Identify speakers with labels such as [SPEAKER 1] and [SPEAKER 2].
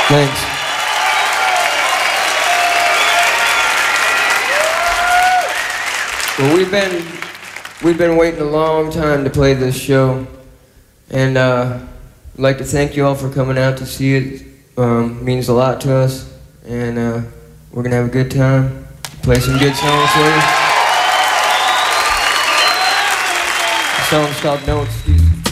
[SPEAKER 1] Thanks. Well, we've been waiting a long time to play this show, and I'd like to thank you all for coming out to see it. Means a lot to us, and we're gonna have a good time. Play some good songs for you. The song's called No Excuses.